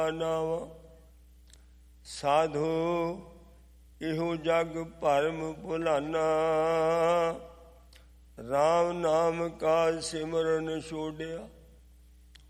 ਨਾਮ ਸਾਧੂ ਇਹੋ ਜਗ ਭਰਮ ਭੁਲਾਨਾ। ਰਾਮ ਨਾਮ ਕਾ ਸਿਮਰਨ ਛੋੜਿਆ